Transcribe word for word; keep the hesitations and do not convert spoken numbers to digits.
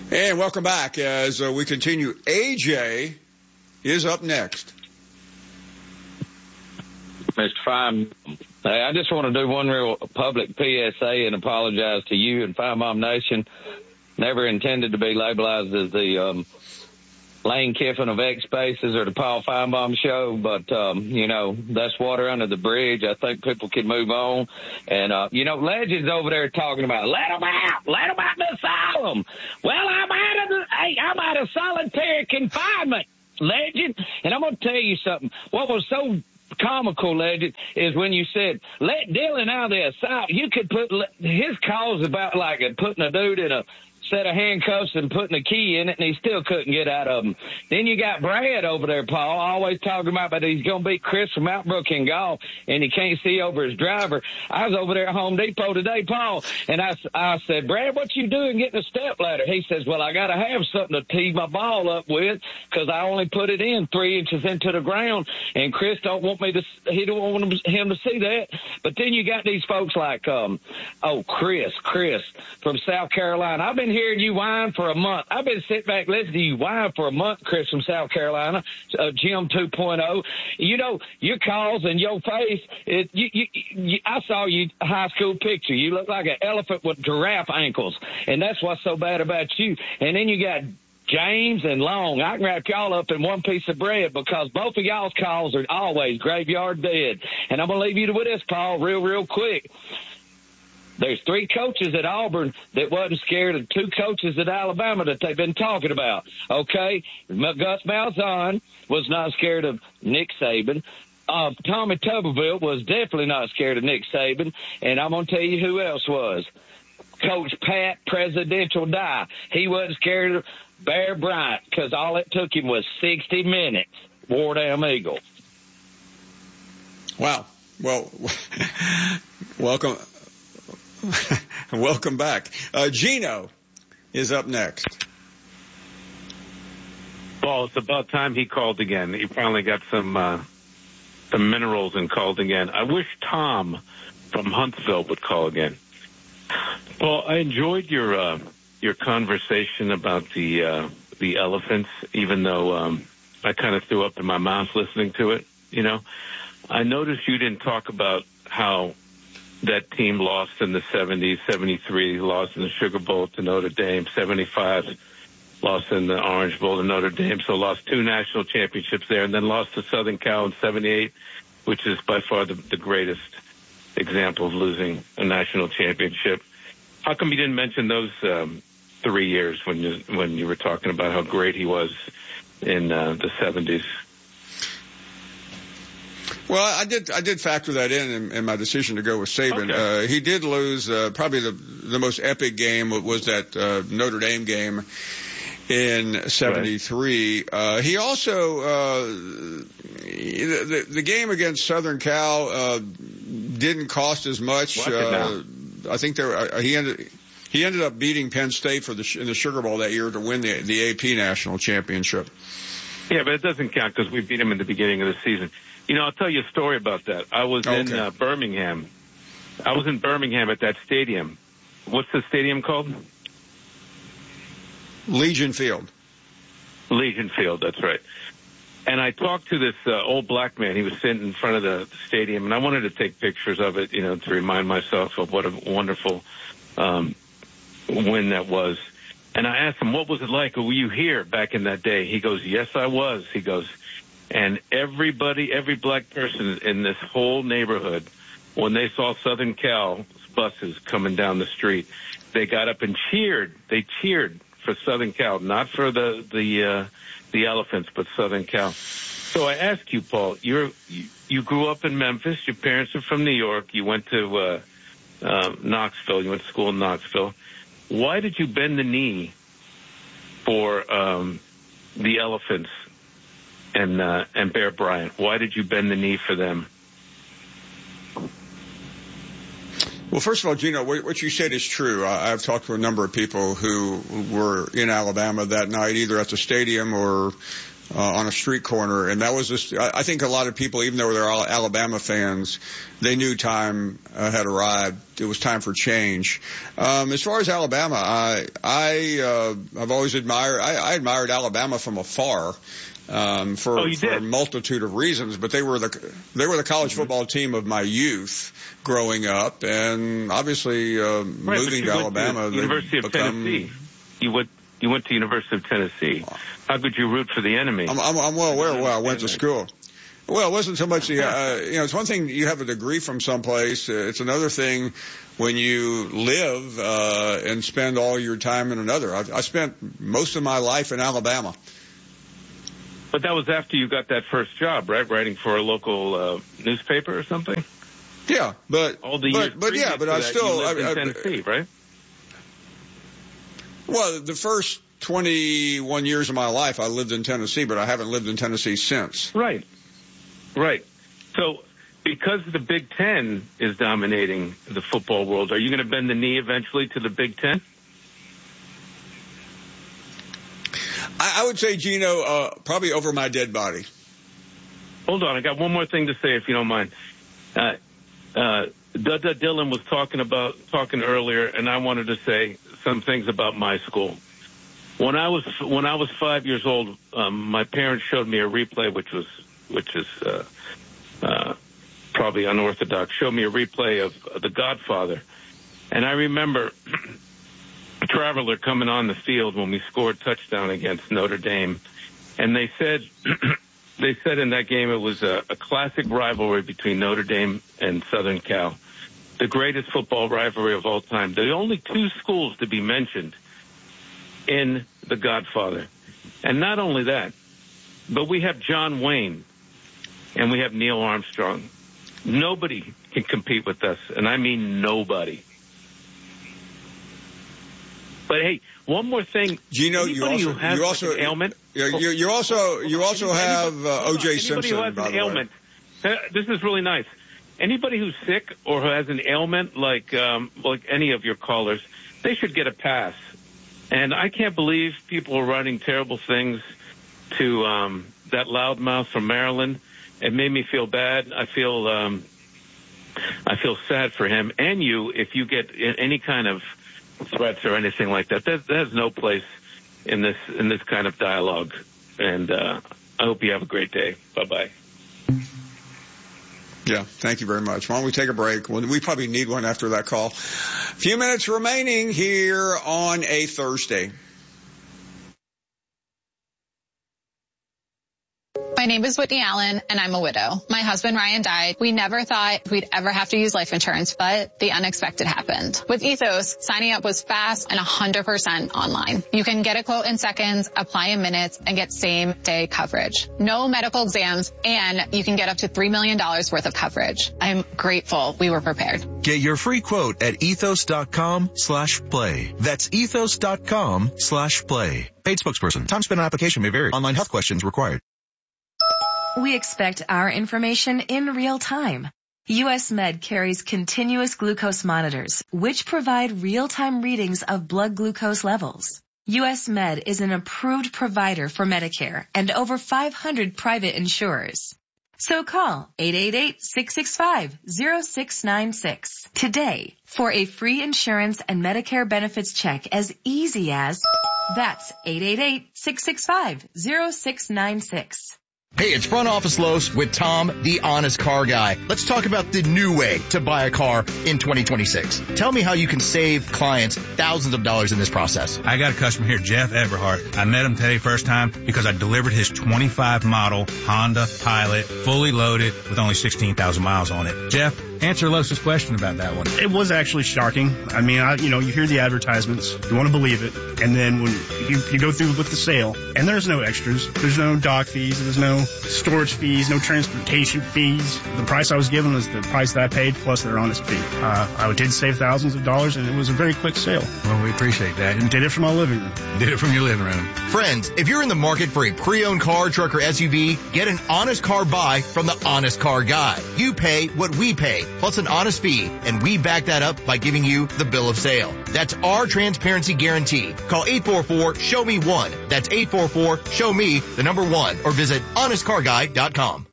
And welcome back as uh, we continue. A J is up next. Mister Fine, hey, I just want to do one real public P S A and apologize to you and Firebomb Nation. Never intended to be labelized as the um, Lane Kiffin of X Spaces or the Paul Firebomb Show, but, um, you know, that's water under the bridge. I think people can move on. And, uh, you know, Legend's over there talking about, let them out, let them out the asylum. Well, I'm out of the, hey, I'm out of solitary confinement, Legend. And I'm going to tell you something. What was so comical, Legend, is when you said, let Dylan out of the asylum. You could put, his cause about like putting a dude in a set of handcuffs and putting a key in it, and he still couldn't get out of them. Then you got Brad over there, Paul, always talking about that he's going to beat Chris from Mount Brook in golf, and he can't see over his driver. I was over there at Home Depot today, Paul, and I, I said, Brad, what you doing getting a step ladder? He says, well, I got to have something to tee my ball up with because I only put it in three inches into the ground, and Chris don't want me to, he don't want him to see that. But then you got these folks like, um, oh, Chris, Chris from South Carolina. I've been hearing you whine for a month. I've been sitting back listening to you whine for a month, Chris from South Carolina, uh, Jim two point oh. You know, your calls and your face, it, you, you, you, I saw you high school picture. You look like an elephant with giraffe ankles, and that's what's so bad about you. And then you got James and Long. I can wrap y'all up in one piece of bread because both of y'all's calls are always graveyard dead. And I'm going to leave you with this, Paul, real, real quick. There's three coaches at Auburn that wasn't scared of two coaches at Alabama that they've been talking about. Okay? Gus Malzahn was not scared of Nick Saban. Uh, Tommy Tuberville was definitely not scared of Nick Saban. And I'm going to tell you who else was. Coach Pat Presidential Die. He wasn't scared of Bear Bryant because all it took him was sixty minutes. Wardam Eagle. Wow. Well, welcome. Welcome back. Uh, Gino is up next. Well, it's about time he called again. He finally got some uh, some minerals and called again. I wish Tom from Huntsville would call again. Well, I enjoyed your uh, your conversation about the uh, the elephants, even though um, I kind of threw up in my mouth listening to it. You know, I noticed you didn't talk about how that team lost in the seventies, seventy-three, lost in the Sugar Bowl to Notre Dame, seventy-five, lost in the Orange Bowl to Notre Dame, so lost two national championships there, and then lost to Southern Cal in seventy-eight, which is by far the, the greatest example of losing a national championship. How come you didn't mention those um, three years when you, when you were talking about how great he was in uh, the seventies? Well, I did. I did factor that in in, in my decision to go with Saban. Okay. Uh, he did lose. Uh, probably the the most epic game was that uh, Notre Dame game in seventy-three. Right. Uh, he also uh, the the game against Southern Cal uh, didn't cost as much. Uh, I think there uh, he ended. He ended up beating Penn State for the in the Sugar Bowl that year to win the the A P national championship. Yeah, but it doesn't count because we beat him in the beginning of the season. You know, I'll tell you a story about that. I was okay. in uh, Birmingham. I was in Birmingham at that stadium. What's the stadium called? Legion Field. Legion Field, that's right. And I talked to this uh, old black man. He was sitting in front of the stadium, and I wanted to take pictures of it, you know, to remind myself of what a wonderful um, win that was. And I asked him, what was it like? Were you here back in that day? He goes, yes, I was. He goes, and everybody, every black person in this whole neighborhood, when they saw Southern Cal buses coming down the street, they got up and cheered. They cheered for Southern Cal, not for the the uh, the elephants, but Southern Cal. So I ask you, Paul, you're you, you grew up in Memphis. Your parents are from New York. You went to uh, uh, Knoxville. You went to school in Knoxville. Why did you bend the knee for um, the elephants and uh, and Bear Bryant? Why did you bend the knee for them? Well, first of all, Gino, what you said is true. I've talked to a number of people who were in Alabama that night, either at the stadium or uh, on a street corner, and that was just, I, I think a lot of people, even though they're all Alabama fans, they knew time uh, had arrived. It was time for change. Um, as far as Alabama, I, I, uh, I've always admired, I, I admired Alabama from afar. Um, for, oh, for a multitude of reasons, but they were the they were the college mm-hmm. football team of my youth growing up, and obviously uh, right, moving to Alabama. To University of become, Tennessee. You went you went to University of Tennessee. How could you root for the enemy? I'm, I'm, I'm well aware where I went to school. Well, it wasn't so much the uh, you know. It's one thing you have a degree from someplace. Uh, it's another thing when you live uh, and spend all your time in another. I, I spent most of my life in Alabama. But that was after you got that first job, right? Writing for a local uh, newspaper or something? Yeah, but all the but, years but yeah, but I still you lived I, in Tennessee, I, right? Well, the first twenty-one years of my life, I lived in Tennessee, but I haven't lived in Tennessee since. Right, right. So, because the Big Ten is dominating the football world, are you going to bend the knee eventually to the Big Ten? I, I would say, Gino, uh, probably over my dead body. Hold on, I got one more thing to say, if you don't mind. Uh, uh, Dada Dillon was talking about talking earlier, and I wanted to say some things about my school. When I was when I was five years old, um, my parents showed me a replay, which was which is uh, uh, probably unorthodox. Showed me a replay of The Godfather, and I remember Traveler coming on the field when we scored touchdown against Notre Dame, and they said they said in that game it was a, a classic rivalry between Notre Dame and Southern Cal, the greatest football rivalry of all time. The only two schools to be mentioned in The Godfather, and not only that, but we have John Wayne and we have Neil Armstrong. Nobody can compete with us, and I mean nobody. But hey, one more thing. Gino, you also, who has you also, an ailment, you, you, you also, you also have uh, O J Simpson. Anybody who has by an the ailment, way. This is really nice. Anybody who's sick or who has an ailment, like um, like any of your callers, they should get a pass. And I can't believe people are writing terrible things to um, that loudmouth from Maryland. It made me feel bad. I feel um, I feel sad for him and you if you get any kind of threats or anything like that. There's, there's no place in this in this kind of dialogue. And uh, I hope you have a great day. Bye-bye. Yeah, thank you very much. Why don't we take a break? Well, we probably need one after that call. A few minutes remaining here on a Thursday. My name is Whitney Allen, and I'm a widow. My husband, Ryan, died. We never thought we'd ever have to use life insurance, but the unexpected happened. With Ethos, signing up was fast and one hundred percent online. You can get a quote in seconds, apply in minutes, and get same-day coverage. No medical exams, and you can get up to three million dollars worth of coverage. I'm grateful we were prepared. Get your free quote at ethos.com slash play. That's ethos.com slash play. Paid spokesperson. Time spent on application may vary. Online health questions required. We expect our information in real time. U S Med carries continuous glucose monitors, which provide real-time readings of blood glucose levels. U S Med is an approved provider for Medicare and over five hundred private insurers. So call eight eight eight, six six five, zero six nine six today for a free insurance and Medicare benefits check as easy as, that's eight eight eight, six six five, zero six nine six. Hey, it's Front Office Lowe's with Tom, the honest car guy. Let's talk about the new way to buy a car in twenty twenty-six. Tell me how you can save clients thousands of dollars in this process. I got a customer here, Jeff Everhart. I met him today first time because I delivered his twenty-five model Honda Pilot, fully loaded with only sixteen thousand miles on it. Jeff, answer Lois's question about that one. It was actually shocking. I mean, I, you know, you hear the advertisements, you want to believe it, and then when you, you go through with the sale, and there's no extras, there's no dock fees, there's no storage fees, no transportation fees. The price I was given was the price that I paid plus their honest fee. Uh, I did save thousands of dollars, and it was a very quick sale. Well, we appreciate that. And did it from my living room. Did it from your living room. Friends, if you're in the market for a pre-owned car, truck, or S U V, get an honest car buy from the honest car guy. You pay what we pay. plus an honest fee, and we back that up by giving you the bill of sale. That's our transparency guarantee. Call eight four four, show me one. That's eight four four, show me the number one, or visit honest car guy dot com.